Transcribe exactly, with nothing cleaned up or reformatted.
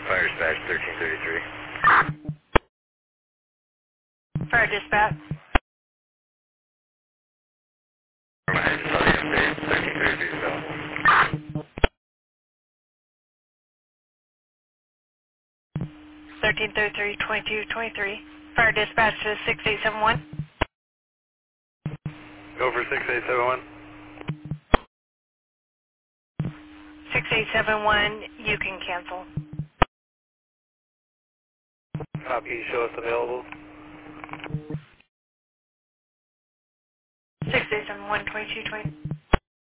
Fire dispatch thirteen thirty-three. Fire dispatch. I just saw the update, thirteen thirty-three, so. thirteen thirty-three, twenty-two twenty-three. Fire dispatch to six eight seven one. Go for six eight seven one. six eight seven one, you can cancel. Copy, show us available. six eight seven one, twenty-two twenty.